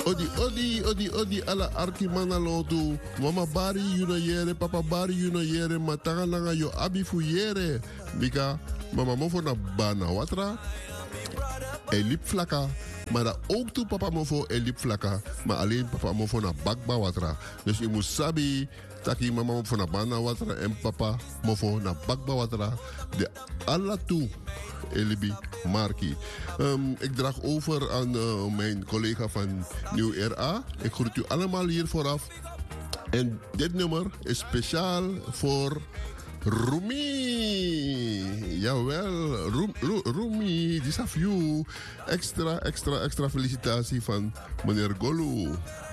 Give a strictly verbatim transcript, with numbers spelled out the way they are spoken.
Odi, odi, odi, odi, ala arkimana lotu. Mama bari yuna yere, papa bari yuna yere, matanga nanga yo abi fu yere. Bika, mama mofo na bana watra. E lip flaka. Maar dat ook toe papa mofo e lip flaka. Maar alleen papa mofo na bakba watra. Dus je moet sabi, taki mama mofo na bana watra en papa mofo na bakba watra. De alla toe. Elibi Marki. Um, ik draag over aan uh, mijn collega van Nieuw R A. Ik groet u allemaal hier vooraf. En dit nummer is speciaal voor Rumi. Jawel, Rum, Ru, Rumi, this is you. Extra, extra, extra felicitatie van meneer Golu.